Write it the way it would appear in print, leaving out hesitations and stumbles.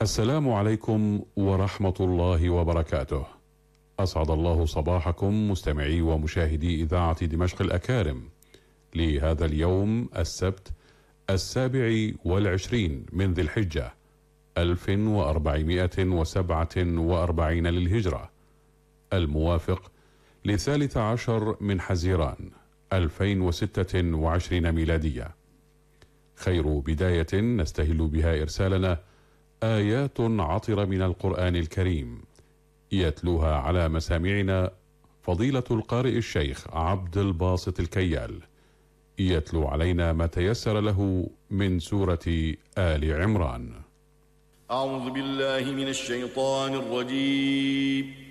السلام عليكم ورحمة الله وبركاته. أسعد الله صباحكم مستمعي ومشاهدي إذاعة دمشق الأكارم لهذا اليوم السبت 27 من ذي الحجة 1447 للهجرة، الموافق ل13 من حزيران 2026 ميلادية. خير بداية نستهل بها إرسالنا آيات عطرة من القرآن الكريم يتلوها على مسامعنا فضيلة القارئ الشيخ عبد الباسط الكيال، يتلو علينا ما تيسر له من سورة آل عمران. أعوذ بالله من الشيطان الرجيم.